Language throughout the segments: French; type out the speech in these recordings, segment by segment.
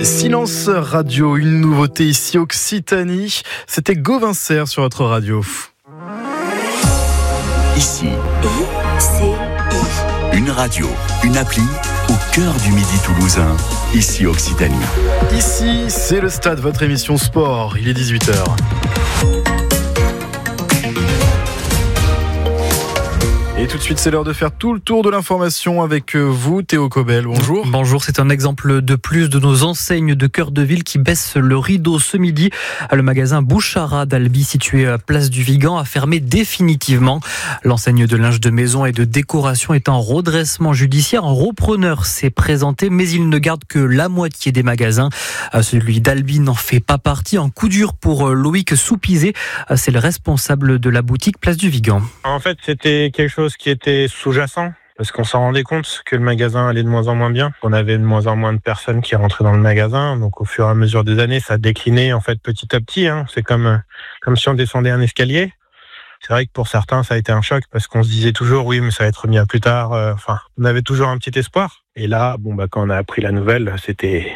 Silence Radio, une nouveauté ici Occitanie. C'était Gauvincer sur votre radio. Ici, une radio, une appli au cœur du Midi toulousain. Ici Occitanie. Ici, c'est le stade, votre émission sport. Il est 18h. Et tout de suite, c'est l'heure de faire tout le tour de l'information avec vous, Théo Cobel. Bonjour. Bonjour, c'est un exemple de plus de nos enseignes de cœur de ville qui baissent le rideau ce midi. Le magasin Bouchara d'Albi, situé à Place du Vigan, a fermé définitivement. L'enseigne de linge de maison et de décoration est en redressement judiciaire. Un repreneur s'est présenté, mais il ne garde que la moitié des magasins. Celui d'Albi n'en fait pas partie. Un coup dur pour Loïc Soupizé. C'est le responsable de la boutique Place du Vigan. En fait, c'était quelque chose qui était sous-jacent, parce qu'on s'en rendait compte que le magasin allait de moins en moins bien, qu'on avait de moins en moins de personnes qui rentraient dans le magasin. Donc au fur et à mesure des années, ça déclinait en fait petit à petit. C'est comme si on descendait un escalier. C'est vrai que pour certains, ça a été un choc, parce qu'on se disait toujours oui, mais ça va être remis à plus tard. On avait toujours un petit espoir. Et là, quand on a appris la nouvelle, c'était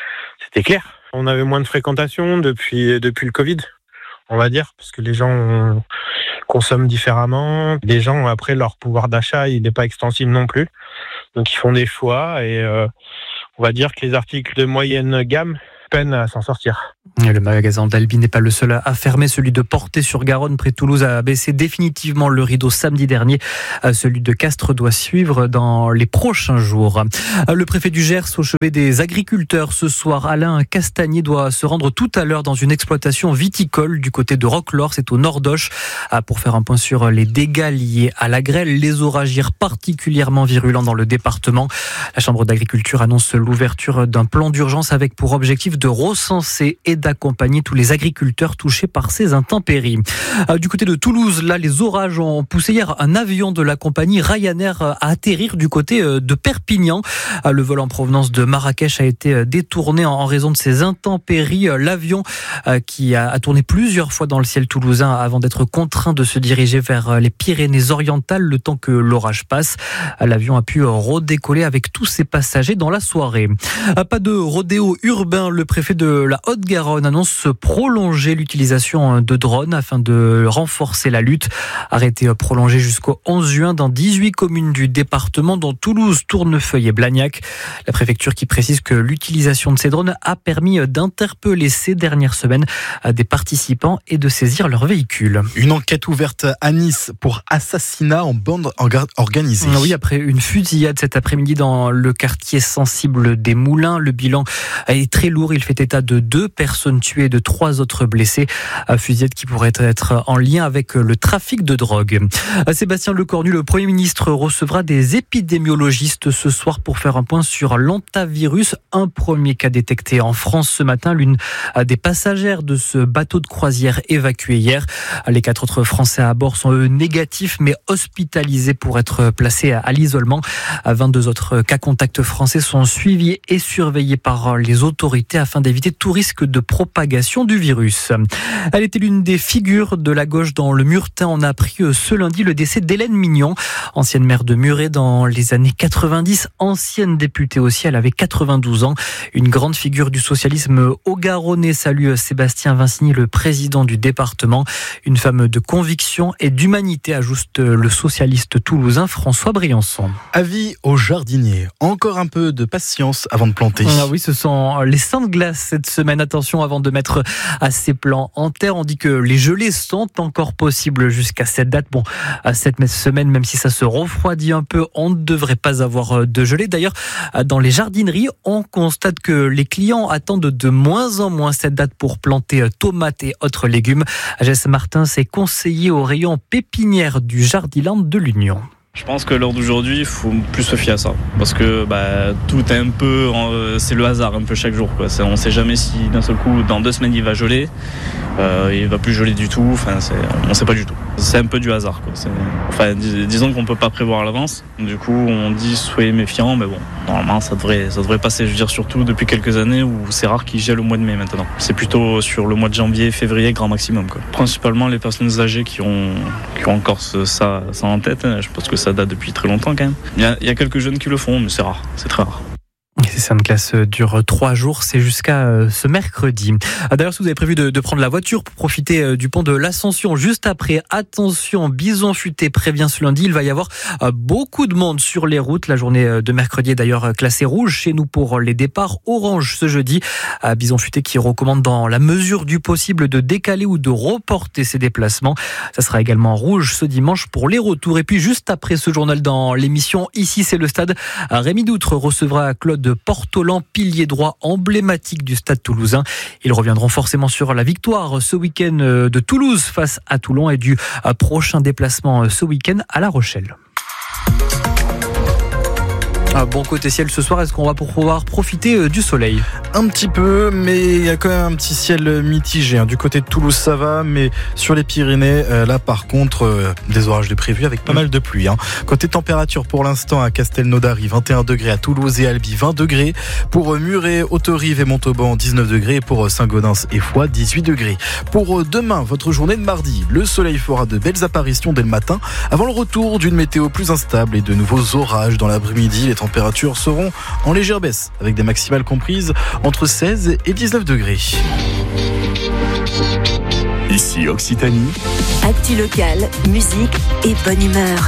clair. On avait moins de fréquentation depuis le Covid, on va dire, parce que les gens consomment différemment. Les gens, après, leur pouvoir d'achat, il n'est pas extensible non plus. Donc, ils font des choix et on va dire que les articles de moyenne gamme peinent à s'en sortir. Le magasin d'Albi n'est pas le seul à fermer. Celui de Portet-sur-Garonne, près de Toulouse, a baissé définitivement le rideau samedi dernier. Celui de Castres doit suivre dans les prochains jours. Le préfet du Gers, au chevet des agriculteurs ce soir, Alain Castagnier, doit se rendre tout à l'heure dans une exploitation viticole du côté de Roquelaure, c'est au nord d'Auch, pour faire un point sur les dégâts liés à la grêle. Les orages hier particulièrement virulents dans le département. La Chambre d'agriculture annonce l'ouverture d'un plan d'urgence avec pour objectif de recenser et d'accompagner tous les agriculteurs touchés par ces intempéries. Du côté de Toulouse, là, les orages ont poussé hier un avion de la compagnie Ryanair à atterrir du côté de Perpignan. Le vol en provenance de Marrakech a été détourné en raison de ces intempéries. L'avion qui a tourné plusieurs fois dans le ciel toulousain avant d'être contraint de se diriger vers les Pyrénées-Orientales le temps que l'orage passe. L'avion a pu redécoller avec tous ses passagers dans la soirée. Pas de rodéo urbain. Le préfet de la Haute-Garonne annonce prolonger l'utilisation de drones afin de renforcer la lutte. Arrêté prolongé jusqu'au 11 juin dans 18 communes du département, dont Toulouse, Tournefeuille et Blagnac. La préfecture qui précise que l'utilisation de ces drones a permis d'interpeller ces dernières semaines des participants et de saisir leurs véhicules. Une enquête ouverte à Nice pour assassinat en bande organisée. Oui, après une fusillade cet après-midi dans le quartier sensible des Moulins. Le bilan est très lourd. Il fait état de 2 personnes tuées et de 3 autres blessés. Fusillade qui pourrait être en lien avec le trafic de drogue. Sébastien Lecornu, le Premier ministre, recevra des épidémiologistes ce soir pour faire un point sur l'hantavirus. Un premier cas détecté en France ce matin. L'une des passagères de ce bateau de croisière évacué hier. Les 4 autres Français à bord sont eux négatifs mais hospitalisés pour être placés à l'isolement. 22 autres cas contacts français sont suivis et surveillés par les autorités afin d'éviter tout risque de propagation du virus. Elle était l'une des figures de la gauche dans le Muretin. On a appris ce lundi le décès d'Hélène Mignon, ancienne maire de Muret dans les années 90, ancienne députée aussi, elle avait 92 ans. Une grande figure du socialisme haut-garonnais. Salue Sébastien Vincini, le président du département. Une femme de conviction et d'humanité, ajoute le socialiste toulousain François Briançon. Avis aux jardiniers, encore un peu de patience avant de planter. Ah oui, ce sont les saints de glace cette semaine. Attention avant de mettre ces plants en terre. On dit que les gelées sont encore possibles jusqu'à cette date. Bon, à cette semaine, même si ça se refroidit un peu, on ne devrait pas avoir de gelée. D'ailleurs, dans les jardineries, on constate que les clients attendent de moins en moins cette date pour planter tomates et autres légumes. Jess Martin, c'est conseiller au rayon pépinière du Jardiland de l'Union. Je pense que l'heure d'aujourd'hui, il faut plus se fier à ça. Parce que tout est un peu... c'est le hasard un peu chaque jour, quoi. On ne sait jamais si d'un seul coup, dans 2 semaines, il va geler. Il ne va plus geler du tout. On ne sait pas du tout. C'est un peu du hasard, quoi. Disons qu'on ne peut pas prévoir à l'avance. Du coup, on dit soyez méfiants. Mais bon, normalement, ça devrait passer. Je veux dire, surtout depuis quelques années où c'est rare qu'il gèle au mois de mai maintenant. C'est plutôt sur le mois de janvier, février, grand maximum, quoi. Principalement les personnes âgées qui ont encore ça en tête. Je pense que ça date depuis très longtemps quand même. Il y a quelques jeunes qui le font, mais c'est rare, c'est très rare. Ces Saintes classes durent 3 jours, c'est jusqu'à ce mercredi. D'ailleurs, si vous avez prévu de prendre la voiture pour profiter du pont de l'Ascension juste après, attention, Bison Futé prévient ce lundi, il va y avoir beaucoup de monde sur les routes. La journée de mercredi est d'ailleurs classée rouge chez nous pour les départs, orange ce jeudi. Bison Futé qui recommande dans la mesure du possible de décaler ou de reporter ses déplacements. Ça sera également rouge ce dimanche pour les retours. Et puis juste après ce journal dans l'émission Ici c'est le stade, Rémi Doutre recevra Claude Portolan, pilier droit emblématique du stade toulousain. Ils reviendront forcément sur la victoire ce week-end de Toulouse face à Toulon et du prochain déplacement ce week-end à La Rochelle. Bon côté ciel ce soir, est-ce qu'on va pouvoir profiter du soleil ? Un petit peu, mais il y a quand même un petit ciel mitigé. Du côté de Toulouse, ça va, mais sur les Pyrénées, là par contre, des orages de prévus avec pas mal de pluie. Côté température, pour l'instant, à Castelnaudary, 21 degrés, à Toulouse et Albi, 20 degrés. Pour Muret, Autorive et Montauban, 19 degrés. Et pour Saint-Gaudens et Foix, 18 degrés. Pour demain, votre journée de mardi, le soleil fera de belles apparitions dès le matin, avant le retour d'une météo plus instable et de nouveaux orages dans l'après-midi. Les températures seront en légère baisse, avec des maximales comprises entre 16 et 19 degrés. Ici Occitanie. Actu locale, musique et bonne humeur.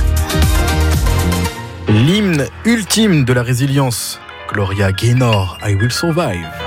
L'hymne ultime de la résilience, Gloria Gaynor, I Will Survive.